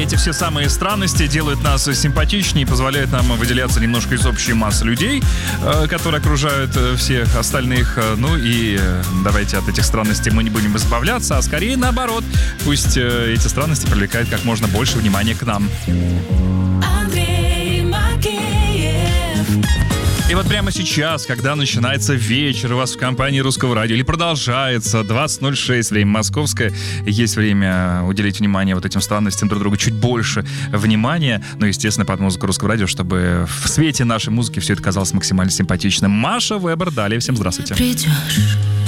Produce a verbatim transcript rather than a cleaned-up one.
эти все самые странности делают нас симпатичнее и позволяют нам выделяться немножко из общей массы людей, которые окружают всех остальных. Ну и давайте от этих странностей мы не будем избавляться, а скорее наоборот. Пусть эти странности привлекают как можно больше внимания к нам. И вот прямо сейчас, когда начинается вечер у вас в компании Русского радио, или продолжается двадцать ноль шесть, время московское, есть время уделить внимание вот этим странностям друг другу, чуть больше внимания, но, естественно, под музыку Русского радио, чтобы в свете нашей музыки все это казалось максимально симпатичным. Маша Вебер, далее. Всем здравствуйте. Придешь.